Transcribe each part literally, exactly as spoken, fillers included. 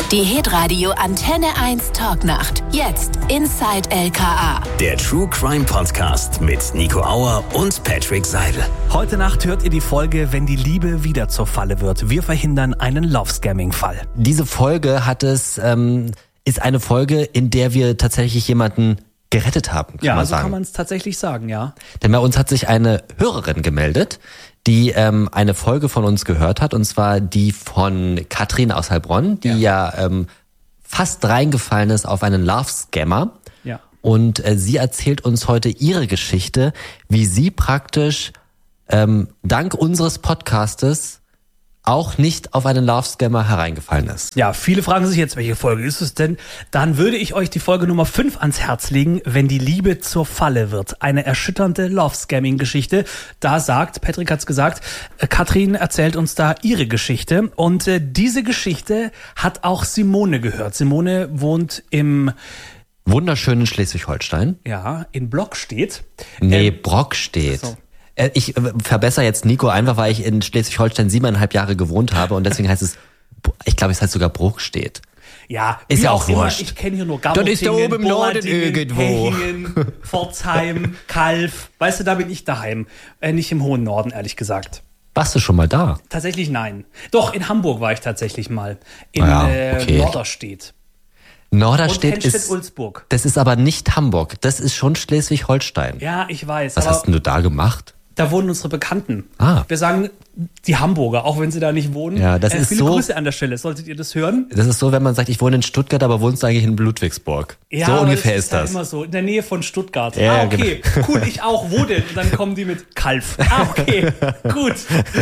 Die Hitradio Antenne eins Talknacht. Jetzt Inside L K A. Der True Crime Podcast mit Nico Auer und Patrick Seidel. Heute Nacht hört ihr die Folge Wenn die Liebe wieder zur Falle wird. Wir verhindern einen Love-Scamming-Fall. Diese Folge hat es, ähm, ist eine Folge, in der wir tatsächlich jemanden gerettet haben, kann ja, man so sagen. kann man es tatsächlich sagen, ja. Denn bei uns hat sich eine Hörerin gemeldet, die ähm, eine Folge von uns gehört hat, und zwar die von Katrin aus Heilbronn, die ja, ja ähm, fast reingefallen ist auf einen Love-Scammer. Ja. Und äh, sie erzählt uns heute ihre Geschichte, wie sie praktisch ähm, dank unseres Podcastes auch nicht auf einen Love-Scammer hereingefallen ist. Ja, viele fragen sich jetzt, welche Folge ist es denn? Dann würde ich euch die Folge Nummer fünf ans Herz legen, Wenn die Liebe zur Falle wird. Eine erschütternde Love-Scamming-Geschichte. Da sagt, Patrick hat's gesagt, äh, Katrin erzählt uns da ihre Geschichte. Und äh, diese Geschichte hat auch Simone gehört. Simone wohnt im... wunderschönen Schleswig-Holstein. Ja, in Blockstedt. Nee, ähm, Brockstedt. So. Ich verbessere jetzt Nico einfach, weil ich in Schleswig-Holstein siebeneinhalb Jahre gewohnt habe und deswegen heißt es, ich glaube, es heißt sogar Bruchstedt. Ja, ist wie ja auch auch immer. wurscht. Ich kenne hier nur Das Gammeltingen, ist da oben im Norden Bollardingen, irgendwo. Hechingen, Pforzheim, Kalf. Weißt du, da bin ich daheim. Äh, nicht im hohen Norden, ehrlich gesagt. Warst du schon mal da? Tatsächlich nein. Doch, in Hamburg war ich tatsächlich mal. In Ah ja, äh, okay. Norderstedt. Norderstedt Und ist, Henstedt-Ulzburg. das ist aber nicht Hamburg. Das ist schon Schleswig-Holstein. Ja, ich weiß. Was aber hast denn du da gemacht? da wohnen unsere Bekannten. Ah. Wir sagen die Hamburger, auch wenn sie da nicht wohnen. Ja, das äh, ist viele so- Grüße an der Stelle. Solltet ihr das hören? Das ist so, wenn man sagt, ich wohne in Stuttgart, aber wohnst du eigentlich in Ludwigsburg. Ja, so aber ungefähr das ist ja das. immer so, in der Nähe von Stuttgart. Ja, ah, okay, cool, ich auch, wo denn? Und dann kommen die mit Kalf. Ah, okay, gut.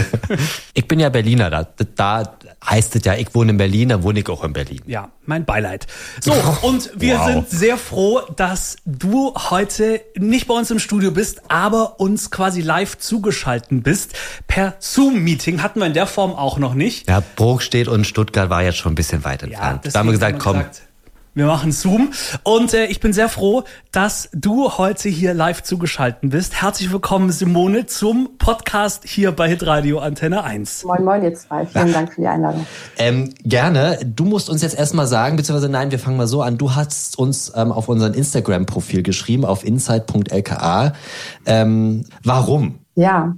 Ich bin ja Berliner, da, da heißt es ja, ich wohne in Berlin, dann wohne ich auch in Berlin. Ja, mein Beileid. So, und wir Wow. sind sehr froh, dass du heute nicht bei uns im Studio bist, aber uns quasi live zugeschaltet bist. Per Zoom-Meeting hatten wir in der Form auch noch nicht. Ja, Bruchstedt und Stuttgart war jetzt schon ein bisschen weit entfernt. Da haben wir gesagt, komm, wir machen Zoom. Und äh, ich bin sehr froh, dass du heute hier live zugeschaltet bist. Herzlich willkommen, Simone, zum Podcast hier bei Hitradio Antenne eins. Moin Moin ihr zwei, vielen Dank für die Einladung. Ähm, gerne. Du musst uns jetzt erstmal sagen, beziehungsweise nein, wir fangen mal so an. Du hast uns ähm, auf unseren Instagram-Profil geschrieben, auf inside punkt l k a. Ähm, warum? Ja,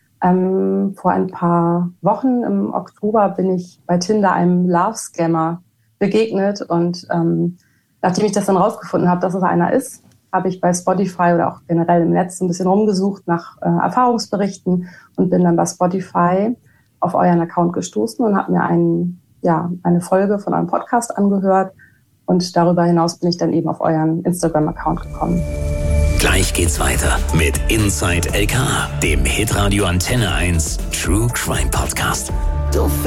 ähm, vor ein paar Wochen im Oktober bin ich bei Tinder einem Love-Scammer begegnet und ähm, nachdem ich das dann rausgefunden habe, dass es einer ist, habe ich bei Spotify oder auch generell im Netz ein bisschen rumgesucht nach äh, Erfahrungsberichten und bin dann bei Spotify auf euren Account gestoßen und habe mir einen, ja, eine Folge von eurem Podcast angehört und darüber hinaus bin ich dann eben auf euren Instagram-Account gekommen. Gleich geht's weiter mit Inside L K A, dem Hitradio Antenne eins True Crime Podcast.